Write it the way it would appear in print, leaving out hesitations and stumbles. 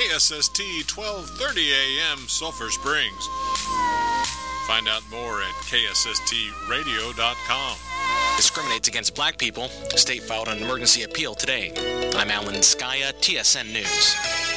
KSST 1230 AM Sulphur Springs. Find out more at ksstradio.com. Discriminates against black people. State filed an emergency appeal today. I'm Alan Skaya, TSN News.